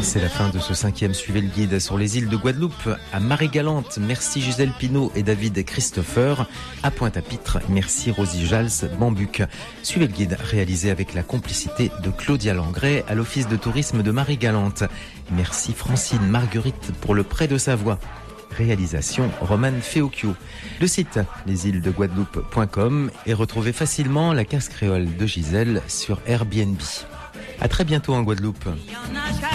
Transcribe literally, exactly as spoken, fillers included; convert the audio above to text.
C'est la fin de ce cinquième Suivez le guide sur les îles de Guadeloupe. À Marie-Galante, merci Gisèle Pinault et David Christopher. À Pointe-à-Pitre, merci Rosie Jals Bambuc. Suivez le guide réalisé avec la complicité de Claudia Langret à l'Office de tourisme de Marie-Galante. Merci Francine Marguerite pour le prêt de sa voix. Réalisation Romane Feocchio. Le site les îles de guadeloupe point com et retrouvez facilement la casse créole de Gisèle sur Airbnb. À très bientôt en Guadeloupe.